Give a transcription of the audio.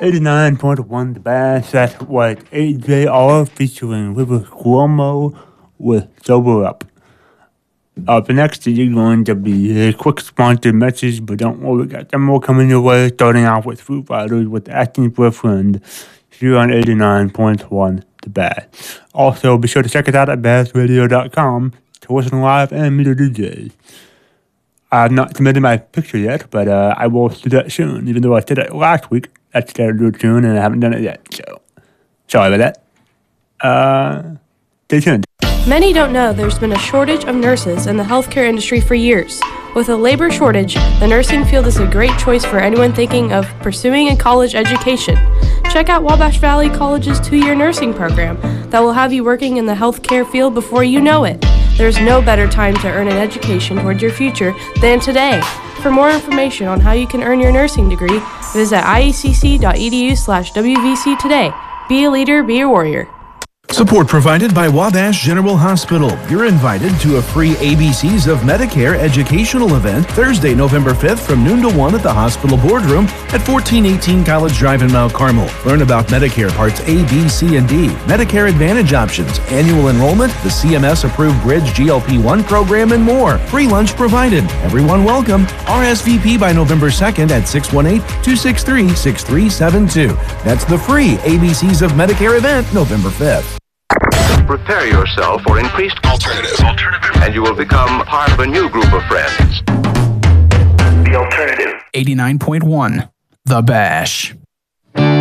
89.1 The Bash. That's what AJR featuring River Cuomo with Sober Up. Up next is going to be a quick sponsored message, but don't worry, we got some more coming your way, starting off with Foo Fighters with Asking for a Friend here on 89.1 The Bash. Also, be sure to check us out at BashRadio.com to listen live and meet a DJ. I have not submitted my picture yet, but I will do that soon, even though I did it last week. I started to do it soon, and I haven't done it yet, so sorry about that. Stay tuned. Many don't know there's been a shortage of nurses in the healthcare industry for years. With a labor shortage, the nursing field is a great choice for anyone thinking of pursuing a college education. Check out Wabash Valley College's 2-year nursing program that will have you working in the healthcare field before you know it. There's no better time to earn an education toward your future than today. For more information on how you can earn your nursing degree, visit iecc.edu/WVC today. Be a leader, be a warrior. Support provided by Wabash General Hospital. You're invited to a free ABCs of Medicare educational event Thursday, November 5th from noon to 1 at the hospital boardroom at 1418 College Drive in Mount Carmel. Learn about Medicare Parts A, B, C, and D, Medicare Advantage options, annual enrollment, the CMS-approved Bridge GLP-1 program, and more. Free lunch provided. Everyone welcome. RSVP by November 2nd at 618-263-6372. That's the free ABCs of Medicare event, November 5th. Prepare yourself for increased alternative, and you will become part of a new group of friends. The Alternative. 89.1 The Bash.